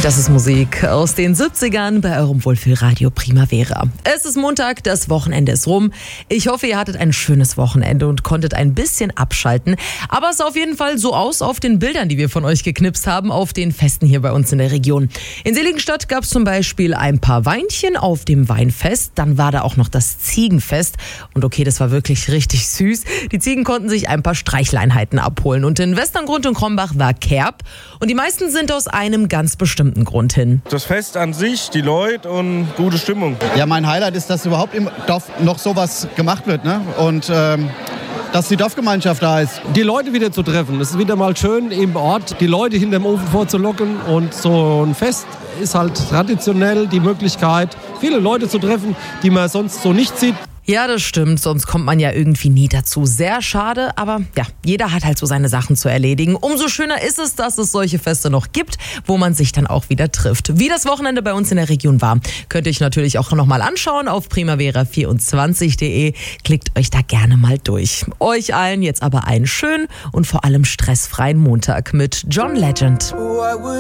Das ist Musik aus den 70ern bei eurem Wohlfühlradio Primavera. Es ist Montag, das Wochenende ist rum. Ich hoffe, ihr hattet ein schönes Wochenende und konntet ein bisschen abschalten. Aber es sah auf jeden Fall so aus auf den Bildern, die wir von euch geknipst haben, auf den Festen hier bei uns in der Region. In Seligenstadt gab es zum Beispiel ein paar Weinchen auf dem Weinfest. Dann war da auch noch das Ziegenfest. Und okay, das war wirklich richtig süß. Die Ziegen konnten sich ein paar Streichleinheiten abholen. Und in Westerngrund und Krombach war Kerb. Und die meisten sind aus einem ganz bestimmten Grund hin. Das Fest an sich, die Leute und gute Stimmung. Ja, mein Highlight ist, dass überhaupt im Dorf noch sowas gemacht wird, ne? Und dass die Dorfgemeinschaft da ist. Die Leute wieder zu treffen. Es ist wieder mal schön im Ort, die Leute hinterm Ofen vorzulocken. Und so ein Fest ist halt traditionell die Möglichkeit, viele Leute zu treffen, die man sonst so nicht sieht. Ja, das stimmt, sonst kommt man ja irgendwie nie dazu. Sehr schade, aber ja, jeder hat halt so seine Sachen zu erledigen. Umso schöner ist es, dass es solche Feste noch gibt, wo man sich dann auch wieder trifft. Wie das Wochenende bei uns in der Region war, könnt ihr euch natürlich auch nochmal anschauen auf primavera24.de. Klickt euch da gerne mal durch. Euch allen jetzt aber einen schönen und vor allem stressfreien Montag mit John Legend.